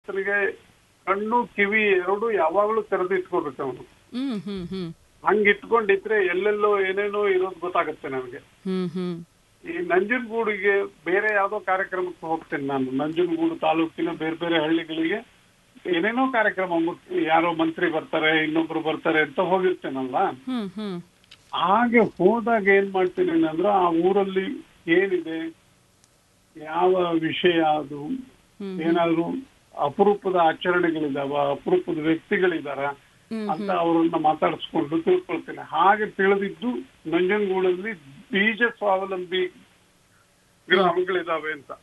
ರೈತರಿಗೆ ಕಣ್ಣು ಕಿವಿ ಎರಡು ಯಾವಾಗ್ಲೂ ತೆರೆದಿಟ್ಕೋಬೇಕು ಅವನು. ಹಂಗ ಇಟ್ಕೊಂಡಿದ್ರೆ ಎಲ್ಲೆಲ್ಲೋ ಏನೇನೋ ಇರೋದು ಗೊತ್ತಾಗುತ್ತೆ ನನಗೆ. ಈ ನಂಜನಗೂಡಿಗೆ ಬೇರೆ ಯಾವ್ದೋ ಕಾರ್ಯಕ್ರಮಕ್ಕೆ ಹೋಗ್ತೇನೆ ನಾನು. ನಂಜನಗೂಡು ತಾಲೂಕಿನ ಬೇರೆ ಬೇರೆ ಹಳ್ಳಿಗಳಿಗೆ ಏನೇನೋ ಕಾರ್ಯಕ್ರಮ, ಯಾರೋ ಮಂತ್ರಿ ಬರ್ತಾರೆ, ಇನ್ನೊಬ್ರು ಬರ್ತಾರೆ ಅಂತ ಹೋಗಿರ್ತೇನಲ್ಲ. ಹಾಗೆ ಹೋದಾಗ ಏನ್ ಮಾಡ್ತೀನಿ ಅಂದ್ರೆ ಆ ಊರಲ್ಲಿ ಏನಿದೆ, ಯಾವ ವಿಷಯ, ಅದು ಏನಾದ್ರು ಅಪರೂಪದ ಆಚರಣೆಗಳಿದಾವ, ಅಪರೂಪದ ವ್ಯಕ್ತಿಗಳಿದಾರ ಅಂತ ಅವರನ್ನ ಮಾತಾಡಿಸ್ಕೊಂಡು ತಿಳ್ಕೊಳ್ತೇನೆ. ಹಾಗೆ ತಿಳಿದಿದ್ದು ನಂಜನಗೂಡಲ್ಲಿ ಬೀಜ ಸ್ವಾವಲಂಬಿ ಗ್ರಾಮಗಳಿದಾವೆ ಅಂತ.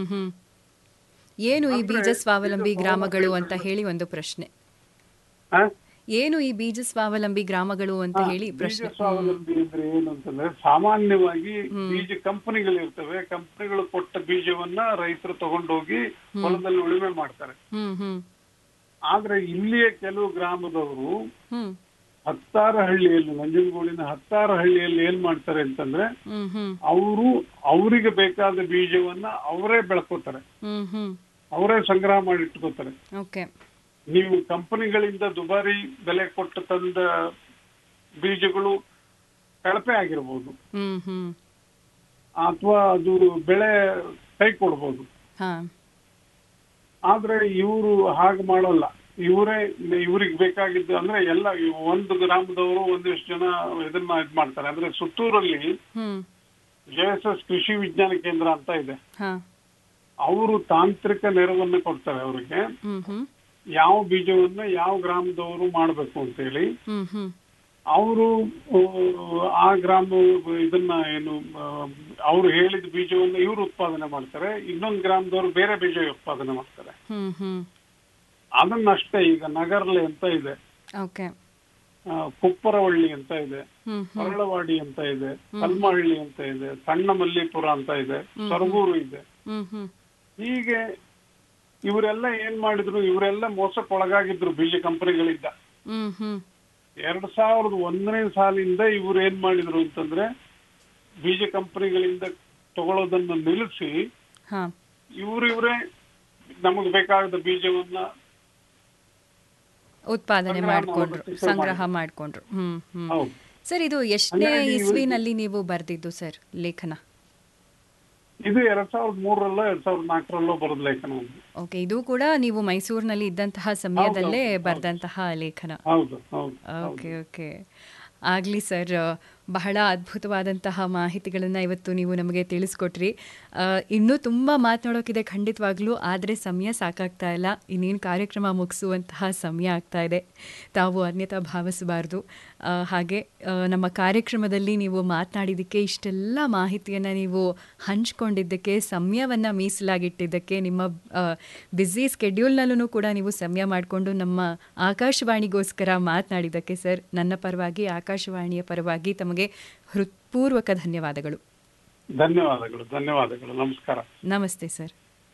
ಏನು ಈ ಬೀಜ ಸ್ವಾವಲಂಬಿ ಗ್ರಾಮಗಳು ಅಂತ ಹೇಳಿ ಒಂದು ಪ್ರಶ್ನೆ. ಏನು ಈ ಬೀಜ ಸ್ವಾವಲಂಬಿ ಗ್ರಾಮಗಳು ಅಂತ ಹೇಳಿ ಪ್ರಶ್ನೆ. ಸ್ವಾವಲಂಬಿ ಅಂದ್ರೆ ಏನು ಅಂತಂದ್ರೆ, ಸಾಮಾನ್ಯವಾಗಿ ಬೀಜ ಕಂಪನಿಗಳಿರ್ತವೆ. ಕಂಪನಿಗಳು ಕೊಟ್ಟ ಬೀಜವನ್ನ ರೈತರು ತಗೊಂಡೋಗಿ ಹೊಲದಲ್ಲಿ ಉಳುಮೆ ಮಾಡ್ತಾರೆ. ಆದ್ರೆ ಇಲ್ಲಿಯ ಕೆಲವು ಗ್ರಾಮದವರು ಹತ್ತಾರು ಹಳ್ಳಿಯಲ್ಲಿ, ನಂಜನಗೂಡಿನ ಹತ್ತಾರು ಹಳ್ಳಿಯಲ್ಲಿ ಏನ್ ಮಾಡ್ತಾರೆ ಅಂತಂದ್ರೆ, ಅವರಿಗೆ ಬೇಕಾದ ಬೀಜವನ್ನ ಅವರೇ ಬೆಳ್ಕೋತಾರೆ, ಅವರೇ ಸಂಗ್ರಹ ಮಾಡಿ ಇಟ್ಕೋತಾರೆ. ನೀವು ಕಂಪನಿಗಳಿಂದ ದುಬಾರಿ ಬೆಲೆ ಕೊಟ್ಟು ತಂದ ಬೀಜಗಳು ಕಳಪೆ ಆಗಿರ್ಬೋದು, ಅಥವಾ ಅದು ಬೆಳೆ ಕೈ ಕೊಡ್ಬೋದು. ಆದ್ರೆ ಇವರು ಹಾಗೆ ಮಾಡೋಲ್ಲ. ಇವ್ರಿಗೆ ಬೇಕಾಗಿದ್ದು ಅಂದ್ರೆ ಎಲ್ಲ ಒಂದು ಗ್ರಾಮದವರು ಒಂದಿಷ್ಟು ಜನ ಇದನ್ನ ಇದ್ ಮಾಡ್ತಾರೆ. ಅಂದ್ರೆ ಸುತ್ತೂರಲ್ಲಿ JSS ಕೃಷಿ ವಿಜ್ಞಾನ ಕೇಂದ್ರ ಅಂತ ಇದೆ. ಅವರು ತಾಂತ್ರಿಕ ನೆರವನ್ನ ಕೊಡ್ತಾರೆ ಅವರಿಗೆ, ಯಾವ ಬೀಜವನ್ನ ಯಾವ ಗ್ರಾಮದವರು ಮಾಡ್ಬೇಕು ಅಂತ ಹೇಳಿ. ಅವರು ಆ ಗ್ರಾಮ ಇದನ್ನ ಏನು ಅವ್ರು ಹೇಳಿದ ಬೀಜವನ್ನ ಇವ್ರು ಉತ್ಪಾದನೆ ಮಾಡ್ತಾರೆ, ಇನ್ನೊಂದು ಗ್ರಾಮದವರು ಬೇರೆ ಬೀಜ ಉತ್ಪಾದನೆ ಮಾಡ್ತಾರೆ. ಅದನ್ನಷ್ಟೇ. ಈಗ ನಗರ್ಲೆ ಅಂತ ಇದೆ, ಕುಪ್ಪರವಳ್ಳಿ ಅಂತ ಇದೆ, ಹೊರಳವಾಡಿ ಅಂತ ಇದೆ, ಕಲ್ಮಹಳ್ಳಿ ಅಂತ ಇದೆ, ಸಣ್ಣ ಮಲ್ಲಿಪುರ ಅಂತ ಇದೆ, ಸರಗೂರು ಇದೆ. ಹೀಗೆ ಇವರೆಲ್ಲ ಏನ್ ಮಾಡಿದ್ರು, ಇವರೆಲ್ಲ ಮೋಸಕ್ಕೊಳಗಾಗಿದ್ರು ಬೀಜ ಕಂಪನಿಗಳಿಂದ. 2001ನೇ ಸಾಲಿಂದ ಇವ್ರು ಏನ್ ಮಾಡಿದ್ರು ಅಂತಂದ್ರೆ, ಬೀಜ ಕಂಪನಿಗಳಿಂದ ತಗೊಳ್ಳೋದನ್ನ ನಿಲ್ಲಿಸಿ ಇವರೇ ನಮಗ್ ಬೇಕಾದ ಬೀಜವನ್ನ ಉತ್ಪಾದನೆ ಮಾಡ್ಕೊಂಡ್ರು, ಸಂಗ್ರಹ ಮಾಡ್ಕೊಂಡ್ರು. ಸರ್, ಇದು ಎಷ್ಟನೇ ಇಸ್ವಿನಲ್ಲಿ ನೀವು ಬರ್ದಿದ್ದು ಸರ್ ಲೇಖನ? ಇದು 2003ರಲ್ಲೋ 2004ರಲ್ಲೋ ಬರೆದ ಲೇಖನ. ಓಕೆ, ಇದು ಕೂಡ ನೀವು ಮೈಸೂರಿನಲ್ಲಿ ಇದ್ದಂತಹ ಸಮಯದಲ್ಲೇ ಬರೆದಂತಹ ಲೇಖನ. ಓಕೆ ಓಕೆ, ಆಗಲಿ ಸರ್. ಬಹಳ ಅದ್ಭುತವಾದಂತಹ ಮಾಹಿತಿಗಳನ್ನು ಇವತ್ತು ನೀವು ನಮಗೆ ತಿಳಿಸ್ಕೊಟ್ರಿ. ಇನ್ನೂ ತುಂಬ ಮಾತನಾಡೋಕ್ಕಿದೆ ಖಂಡಿತವಾಗ್ಲೂ, ಆದರೆ ಸಮಯ ಸಾಕಾಗ್ತಾ ಇಲ್ಲ. ಇನ್ನೇನು ಕಾರ್ಯಕ್ರಮ ಮುಗಿಸುವಂತಹ ಸಮಯ ಆಗ್ತಾ ಇದೆ, ತಾವು ಅನ್ಯತಾ ಭಾವಿಸಬಾರ್ದು. ಹಾಗೆ ನಮ್ಮ ಕಾರ್ಯಕ್ರಮದಲ್ಲಿ ನೀವು ಮಾತನಾಡಿದ್ದಕ್ಕೆ, ಇಷ್ಟೆಲ್ಲ ಮಾಹಿತಿಯನ್ನು ನೀವು ಹಂಚ್ಕೊಂಡಿದ್ದಕ್ಕೆ, ಸಮಯವನ್ನು ಮೀಸಲಾಗಿಟ್ಟಿದ್ದಕ್ಕೆ, ನಿಮ್ಮ ಬ್ಯುಸಿ ಸ್ಕೆಡ್ಯೂಲ್ನಲ್ಲೂ ಕೂಡ ನೀವು ಸಮಯ ಮಾಡಿಕೊಂಡು ನಮ್ಮ ಆಕಾಶವಾಣಿಗೋಸ್ಕರ ಮಾತನಾಡಿದ್ದಕ್ಕೆ ಸರ್, ನನ್ನ ಪರವಾಗಿ, ಆಕಾಶವಾಣಿಯ ಪರವಾಗಿ ತಮಗೆ ಹೃತ್ಪೂರ್ವಕ ಧನ್ಯವಾದಗಳು. ಧನ್ಯವಾದಗಳು. ಧನ್ಯವಾದಗಳು. ನಮಸ್ಕಾರ. ನಮಸ್ತೆ ಸರ್.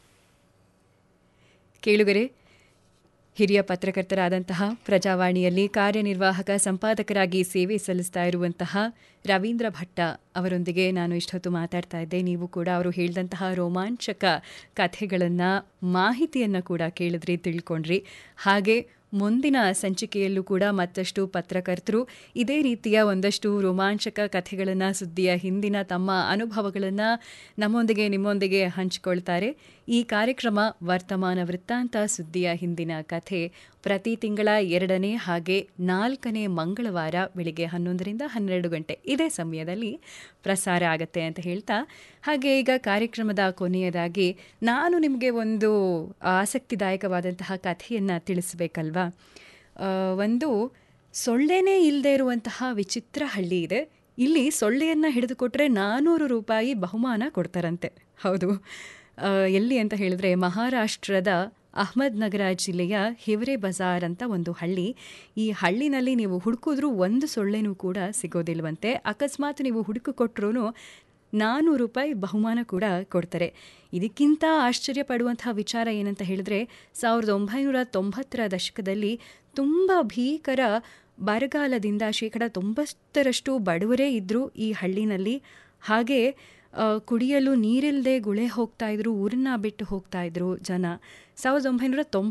ಕೇಳುಗರೆ, ಹಿರಿಯ ಪತ್ರಕರ್ತರಾದಂತಹ, ಪ್ರಜಾವಾಣಿಯಲ್ಲಿ ಕಾರ್ಯನಿರ್ವಾಹಕ ಸಂಪಾದಕರಾಗಿ ಸೇವೆ ಸಲ್ಲಿಸ್ತಾ ಇರುವಂತಹ ರವೀಂದ್ರ ಭಟ್ಟ ಅವರೊಂದಿಗೆ ನಾನು ಇಷ್ಟೊತ್ತು ಮಾತಾಡ್ತಾ ಇದ್ದೆ. ನೀವು ಕೂಡ ಅವರು ಹೇಳಿದಂತಹ ರೋಮಾಂಚಕ ಕಥೆಗಳನ್ನು, ಮಾಹಿತಿಯನ್ನು ಕೂಡ ಕೇಳಿದ್ರಿ, ತಿಳ್ಕೊಂಡ್ರಿ. ಹಾಗೆ ಮುಂದಿನ ಸಂಚಿಕೆಯಲ್ಲೂ ಕೂಡ ಮತ್ತಷ್ಟು ಪತ್ರಕರ್ತರು ಇದೇ ರೀತಿಯ ಒಂದಷ್ಟು ರೋಮಾಂಚಕ ಕಥೆಗಳನ್ನು, ಸುದ್ದಿಯ ಹಿಂದಿನ ತಮ್ಮ ಅನುಭವಗಳನ್ನು ನಮ್ಮೊಂದಿಗೆ, ನಿಮ್ಮೊಂದಿಗೆ ಹಂಚಿಕೊಳ್ತಾರೆ. ಈ ಕಾರ್ಯಕ್ರಮ ವರ್ತಮಾನ ವೃತ್ತಾಂತ, ಸುದ್ದಿಯ ಹಿಂದಿನ ಕಥೆ ಪ್ರತಿ ತಿಂಗಳ 2ನೇ ಹಾಗೆ 4ನೇ ಮಂಗಳವಾರ ಬೆಳಿಗ್ಗೆ 11ರಿಂದ 12 ಗಂಟೆ ಇದೇ ಸಮಯದಲ್ಲಿ ಪ್ರಸಾರ ಆಗುತ್ತೆ ಅಂತ ಹೇಳ್ತಾ, ಹಾಗೆ ಈಗ ಕಾರ್ಯಕ್ರಮದ ಕೊನೆಯದಾಗಿ ನಾನು ನಿಮಗೆ ಒಂದು ಆಸಕ್ತಿದಾಯಕವಾದಂತಹ ಕಥೆಯನ್ನು ತಿಳಿಸಬೇಕಲ್ವಾ. ಒಂದು ಸೊಳ್ಳೆನೇ ಇಲ್ಲದೆ ಇರುವಂತಹ ವಿಚಿತ್ರ ಹಳ್ಳಿ ಇದೆ. ಇಲ್ಲಿ ಸೊಳ್ಳೆಯನ್ನು ಹಿಡಿದುಕೊಟ್ರೆ 400 ರೂಪಾಯಿ ಬಹುಮಾನ ಕೊಡ್ತಾರಂತೆ. ಹೌದು, ಎಲ್ಲಿ ಅಂತ ಹೇಳಿದ್ರೆ ಮಹಾರಾಷ್ಟ್ರದ ಅಹ್ಮದ್ ನಗರ ಜಿಲ್ಲೆಯ ಹಿವರೆ ಬಜಾರ್ ಅಂತ ಒಂದು ಹಳ್ಳಿ. ಈ ಹಳ್ಳಿನಲ್ಲಿ ನೀವು ಹುಡುಕಿದ್ರೂ ಒಂದು ಸೊಳ್ಳೆನೂ ಕೂಡ ಸಿಗೋದಿಲ್ವಂತೆ. ಅಕಸ್ಮಾತ್ ನೀವು ಹುಡುಕಿಕೊಟ್ರೂ 400 ರೂಪಾಯಿ ಬಹುಮಾನ ಕೂಡ ಕೊಡ್ತಾರೆ. ಇದಕ್ಕಿಂತ ಆಶ್ಚರ್ಯ ಪಡುವಂತಹ ವಿಚಾರ ಏನಂತ ಹೇಳಿದ್ರೆ, 1990ರ ದಶಕದಲ್ಲಿ ತುಂಬ ಭೀಕರ ಬರಗಾಲದಿಂದ 90% ಬಡವರೇ ಇದ್ದರು ಈ ಹಳ್ಳಿನಲ್ಲಿ. ಹಾಗೆ ಕುಡಿಯಲು ನೀರಿಲ್ಲದೆ ಗುಳೆ ಹೋಗ್ತಾ ಇದ್ರು, ಊರನ್ನ ಬಿಟ್ಟು ಹೋಗ್ತಾ ಇದ್ರು ಜನ. 1990